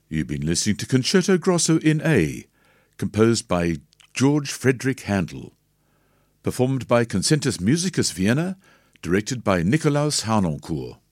You've been listening to Concerto Grosso in A, composed by George Frederick Handel, performed by Concentus Musicus Vienna, directed by Nikolaus Harnoncourt.